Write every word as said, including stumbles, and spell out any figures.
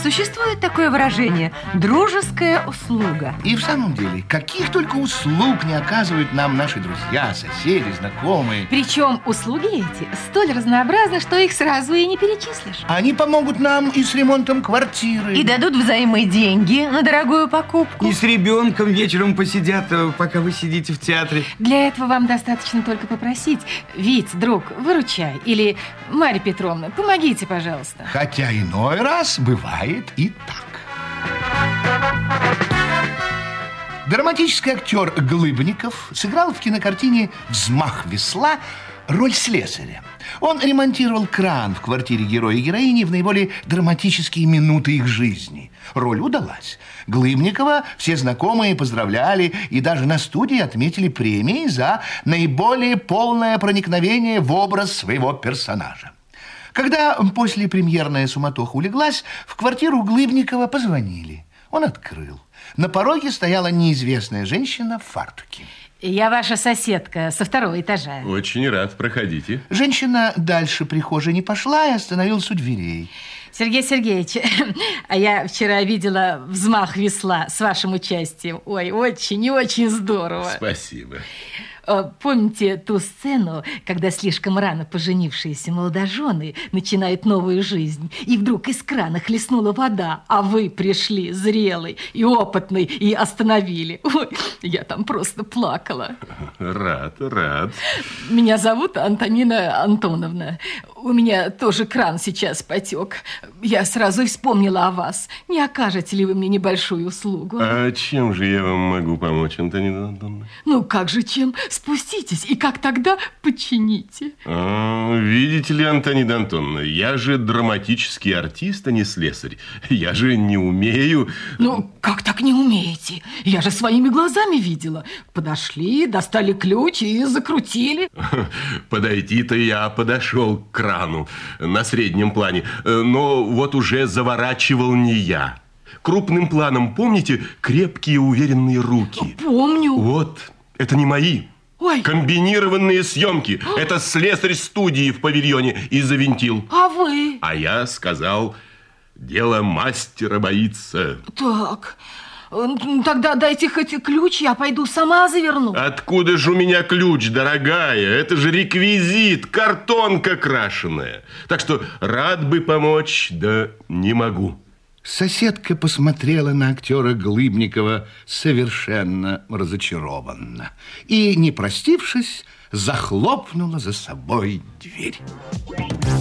Существует такое выражение – дружеская услуга. И в самом деле, каких только услуг не оказывают нам наши друзья, соседи, знакомые. Причем услуги эти столь разнообразны, что их сразу и не перечислишь. Они помогут нам и с ремонтом квартиры. И дадут взаймы деньги на дорогую покупку. И с ребенком вечером посидят, пока вы сидите в театре. Для этого вам достаточно только попросить: Вить, друг, выручай. Или Марья Петровна, помогите, пожалуйста. Хотя иной раз бывает и так. Драматический актер Глыбников сыграл в кинокартине «Взмах весла» роль слесаря. Он ремонтировал кран в квартире героя и героини в наиболее драматические минуты их жизни. Роль удалась. Глыбникова все знакомые поздравляли и даже на студии отметили премии за наиболее полное проникновение в образ своего персонажа. Когда послепремьерная суматоха улеглась, в квартиру Глыбникова позвонили. Он открыл. На пороге стояла неизвестная женщина в фартуке. Я ваша соседка со второго этажа. Очень рад, проходите. Женщина дальше прихожей не пошла и остановилась у дверей. Сергей Сергеевич, а я вчера видела «Взмах весла» с вашим участием. Ой, очень и очень здорово. Спасибо. Помните ту сцену, когда слишком рано поженившиеся молодожены начинают новую жизнь, и вдруг из крана хлестнула вода, а вы пришли зрелый и опытный и остановили? Ой, я там просто плакала. Рад, рад. Меня зовут Антонина Антоновна. У меня тоже кран сейчас потек. Я сразу и вспомнила о вас. Не окажете ли вы мне небольшую услугу? А чем же я вам могу помочь, Антонина Антоновна? Ну, как же чем? Спуститесь, и как тогда почините. А, видите ли, Антонина Антоновна, я же драматический артист, а не слесарь. Я же не умею... Ну, как так не умеете? Я же своими глазами видела. Подошли, достали ключ и закрутили. Подойти-то я подошел к крану на среднем плане, но вот уже заворачивал не я. Крупным планом, помните, крепкие уверенные руки? Помню. Вот, это не мои. Ой. Комбинированные съемки. Это слесарь студии в павильоне и завинтил. А вы? А я сказал, дело мастера боится. Так, тогда дайте хоть ключ, я пойду сама заверну. Откуда же у меня ключ, дорогая? Это же реквизит, картонка крашеная. Так что рад бы помочь, да не могу. Соседка посмотрела на актера Глыбникова совершенно разочарованно и, не простившись, захлопнула за собой дверь.